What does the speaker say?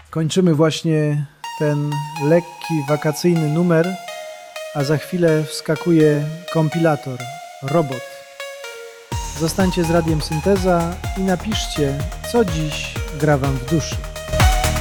Kończymy właśnie ten lekki, wakacyjny numer, a za chwilę wskakuje kompilator, robot. Zostańcie z Radiem Synteza i napiszcie, co dziś gra wam w duszy.